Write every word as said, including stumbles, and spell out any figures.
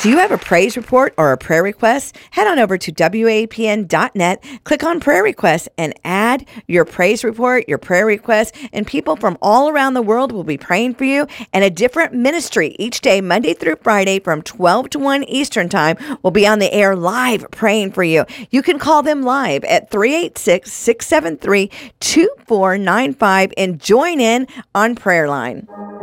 Do you have a praise report or a prayer request? Head on over to W A P N dot net, click on prayer requests, and add your praise report, your prayer request, and people from all around the world will be praying for you. And a different ministry each day, Monday through Friday from twelve to one Eastern Time, will be on the air live praying for you. You can call them live at three eight six, six seven three, two four nine five and join in on Prayer Line.